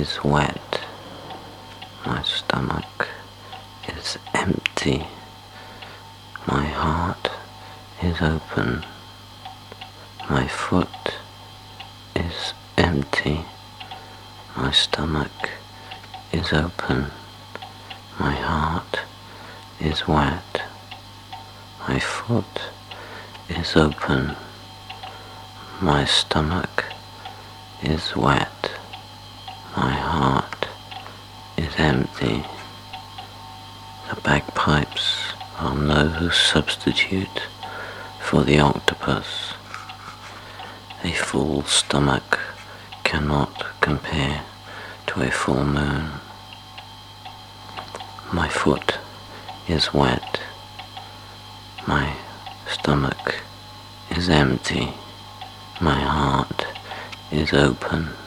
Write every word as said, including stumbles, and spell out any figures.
is wet. My stomach is empty. My heart is open. My foot is empty. My stomach is open. My heart is wet. My foot is open. My stomach is wet. My heart is empty. The bagpipes are no substitute for the octopus. A full stomach cannot compare to a full moon. My foot is wet. My stomach is empty. My heart is open.